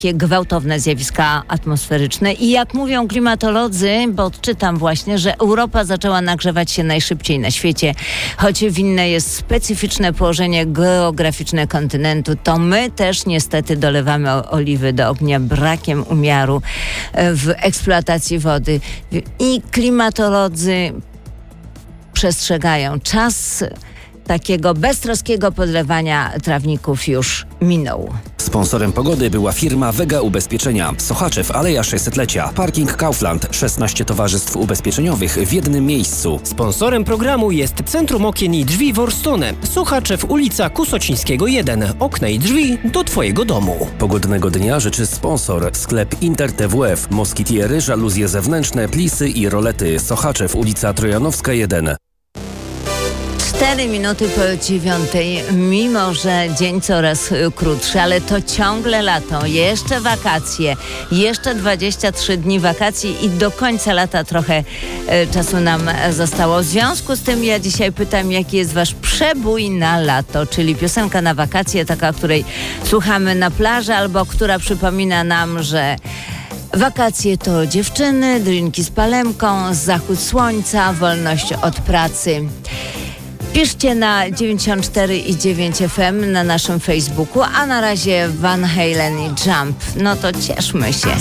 gwałtowne zjawiska atmosferyczne i jak mówią klimatolodzy, bo odczytam właśnie, że Europa zaczęła nagrzewać się najszybciej na świecie, choć winne jest specyficzne położenie geograficzne kontynentu, to my też niestety dolewamy oliwy do ognia brakiem umiaru w eksploatacji wody i klimatolodzy przestrzegają, czas takiego beztroskiego podlewania trawników już minął. Sponsorem pogody była firma Vega Ubezpieczenia. Sochaczew, Aleja 600-lecia. Parking Kaufland. 16 towarzystw ubezpieczeniowych w jednym miejscu. Sponsorem programu jest Centrum Okien i Drzwi Worstone. Sochaczew, ulica Kusocińskiego 1. Okna i drzwi do Twojego domu. Pogodnego dnia życzy sponsor. Sklep Inter TWF. Moskitiery, żaluzje zewnętrzne, plisy i rolety. Sochaczew, ulica Trojanowska 1. 4 minuty po 9, mimo że dzień coraz krótszy, ale to ciągle lato, jeszcze wakacje, jeszcze 23 dni wakacji i do końca lata trochę czasu nam zostało. W związku z tym ja dzisiaj pytam, jaki jest wasz przebój na lato, czyli piosenka na wakacje, taka, której słuchamy na plaży albo która przypomina nam, że wakacje to dziewczyny, drinki z palemką, zachód słońca, wolność od pracy. Piszcie na 94,9 FM na naszym Facebooku, a na razie Van Halen i Jump. No to cieszmy się.